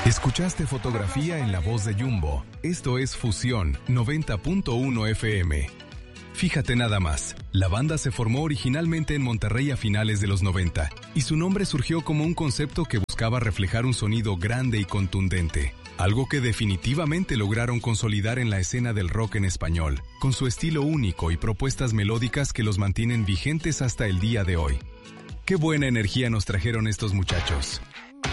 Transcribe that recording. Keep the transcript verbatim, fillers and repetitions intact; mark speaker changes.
Speaker 1: Escuchaste Fotografía en la voz de Jumbo. Esto es Fusión noventa punto uno F M. Fíjate nada más, la banda se formó originalmente en Monterrey a finales de los noventa, y su nombre surgió como un concepto que buscaba reflejar un sonido grande y contundente, algo que definitivamente lograron consolidar en la escena del rock en español, con su estilo único y propuestas melódicas que los mantienen vigentes hasta el día de hoy. Qué buena energía nos trajeron estos muchachos.